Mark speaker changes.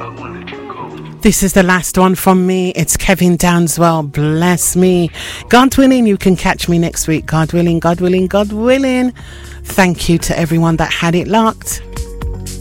Speaker 1: This is the last one from me. It's Kevin Downswell. Bless me. God willing, you can catch me next week. God willing, God willing, God willing. Thank you to everyone that had it locked.